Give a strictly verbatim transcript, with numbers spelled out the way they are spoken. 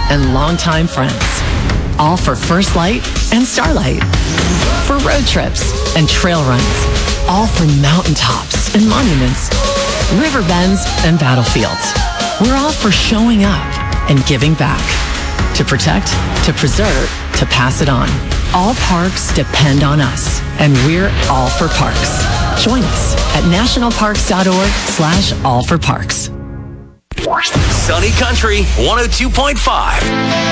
and longtime friends. All for First Light and Starlight. For road trips and trail runs. All for mountaintops and monuments, river bends and battlefields. We're all for showing up and giving back. To protect, to preserve, to pass it on. All parks depend on us, and we're all for parks. Join us at nationalparks.org slash all for parks. Sunny Country one oh two point five.